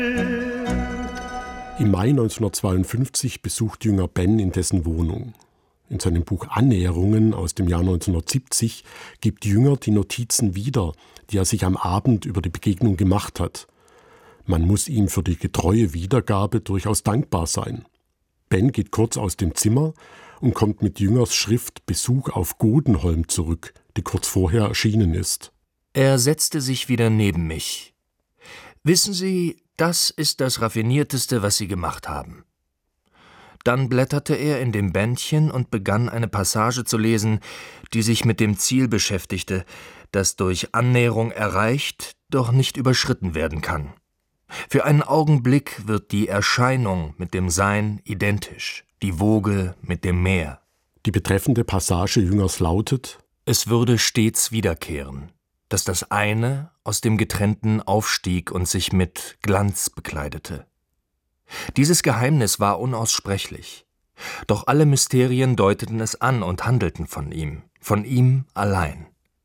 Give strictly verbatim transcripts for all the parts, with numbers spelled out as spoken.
Im Mai neunzehnhundertzweiundfünfzig besucht Jünger Ben in dessen Wohnung. In seinem Buch Annäherungen aus dem Jahr neunzehnhundertsiebzig gibt Jünger die Notizen wieder, die er sich am Abend über die Begegnung gemacht hat. Man muss ihm für die getreue Wiedergabe durchaus dankbar sein. Ben geht kurz aus dem Zimmer und kommt mit Jüngers Schrift Besuch auf Godenholm zurück, die kurz vorher erschienen ist. Er setzte sich wieder neben mich. »Wissen Sie, das ist das Raffinierteste, was Sie gemacht haben.« Dann blätterte er in dem Bändchen und begann eine Passage zu lesen, die sich mit dem Ziel beschäftigte, das durch Annäherung erreicht, doch nicht überschritten werden kann. Für einen Augenblick wird die Erscheinung mit dem Sein identisch, die Woge mit dem Meer. Die betreffende Passage Jüngers lautet: Es würde stets wiederkehren, dass das eine aus dem Getrennten aufstieg und sich mit Glanz bekleidete. Dieses Geheimnis war unaussprechlich, doch alle Mysterien deuteten es an und handelten von ihm, von ihm allein.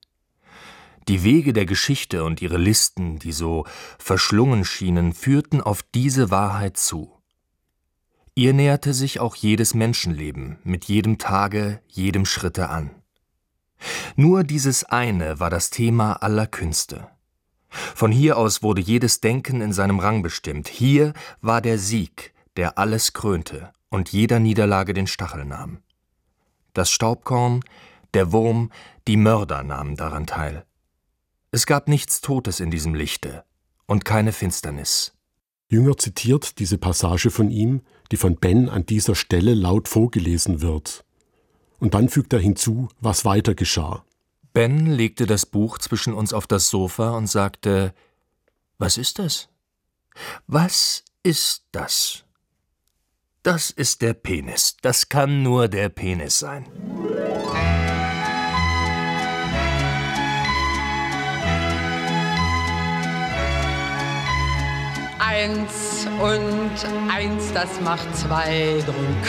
Die Wege der Geschichte und ihre Listen, die so verschlungen schienen, führten auf diese Wahrheit zu. Ihr näherte sich auch jedes Menschenleben mit jedem Tage, jedem Schritte an. Nur dieses eine war das Thema aller Künste. Von hier aus wurde jedes Denken in seinem Rang bestimmt. Hier war der Sieg, der alles krönte und jeder Niederlage den Stachel nahm. Das Staubkorn, der Wurm, die Mörder nahmen daran teil. Es gab nichts Totes in diesem Lichte und keine Finsternis. Jünger zitiert diese Passage von ihm, die von Ben an dieser Stelle laut vorgelesen wird. Und dann fügt er hinzu, was weiter geschah. Ben legte das Buch zwischen uns auf das Sofa und sagte: »Was ist das? Was ist das?« »Das ist der Penis. Das kann nur der Penis sein.« Eins und eins, das macht zwei, drum